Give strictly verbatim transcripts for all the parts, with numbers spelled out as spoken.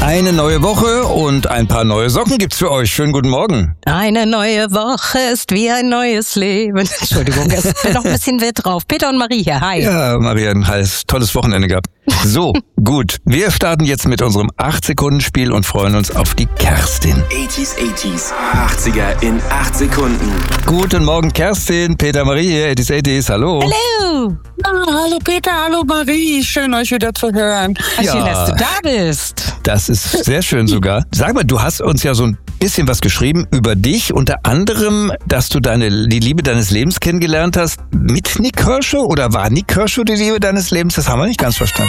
Eine neue Woche und ein paar neue Socken gibt's für euch. Schönen guten Morgen. Eine neue Woche ist wie ein neues Leben. Entschuldigung, ich bin noch ein bisschen wild drauf. Peter und Marie hier, hi. Ja, Maria, ein heiß, tolles Wochenende gehabt. So, gut. Wir starten jetzt mit unserem acht Sekunden Spiel und freuen uns auf die Kerstin. achtziger, achtziger, achtziger in acht Sekunden. Guten Morgen, Kerstin. Peter, Marie hier, achtziger, achtziger, hallo. Hallo. Ah, hallo Peter, hallo Marie. Schön, euch wieder zu hören. Ja. Schön, Ja. dass du da bist. Das ist sehr schön sogar. Sag mal, du hast uns ja so ein bisschen was geschrieben über dich, unter anderem, dass du deine die Liebe deines Lebens kennengelernt hast mit Nick Kershaw, oder war Nick Kershaw die Liebe deines Lebens? Das haben wir nicht ganz verstanden.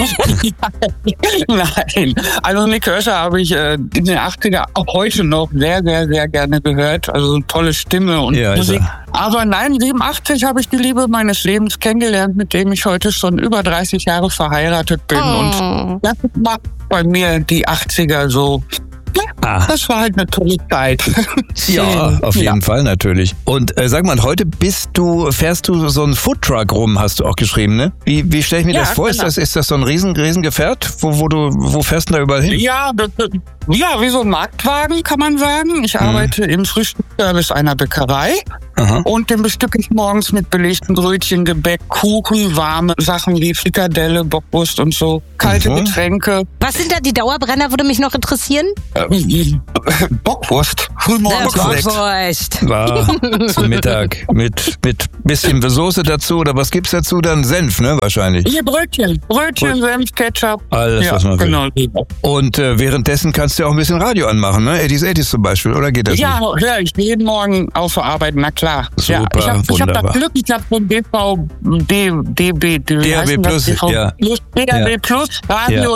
Nein, also Nick Kershaw habe ich äh, in den achtziger auch heute noch sehr, sehr, sehr gerne gehört. Also eine tolle Stimme und Ja, ist Musik. er. Aber nein, siebenundachtzig habe ich die Liebe meines Lebens kennengelernt, mit dem ich heute schon über dreißig Jahre verheiratet bin. Oh. Und das macht bei mir die achtziger so. Ja, Ah. das war halt eine tolle Zeit. Ja, auf jeden Ja. Fall natürlich. Und äh, sag mal, heute bist du, fährst du so einen Foodtruck rum, hast du auch geschrieben, ne? Wie, wie stelle ich mir Ja, das vor? Ist genau. das, ist das so ein riesen, riesen Gefährt? Wo, wo du, wo fährst du da überall hin? Ja, das, ja, wie so ein Marktwagen, kann man sagen. Ich arbeite im Frühstücksservice einer Bäckerei. Aha. Und den bestücke ich morgens mit belegten Brötchen, Gebäck, Kuchen, warme Sachen wie Frikadelle, Bockwurst und so, kalte Mhm. Getränke. Was sind da die Dauerbrenner, würde mich noch interessieren? Ähm, Bockwurst, frühmorgens. Bockwurst. Bockwurst. War zum Mittag mit, mit bisschen Soße dazu, oder was gibt's dazu? Dann Senf, ne? Wahrscheinlich. Hier Brötchen, Brötchen, Senf, Ketchup. Alles, ja, was man will. genau. Und äh, währenddessen kannst du auch ein bisschen Radio anmachen, ne? achtziger, achtziger zum Beispiel, oder geht das Ja, nicht? ja, ich gehe jeden Morgen auf der Arbeit, na klar. Ja, Super, ich habe hab wunderbar. das Glück, ich habe so ein D V, D, DB, wie D A B heißt denn das? Plus, D V ja. Plus, D A B Ja. Plus, Radio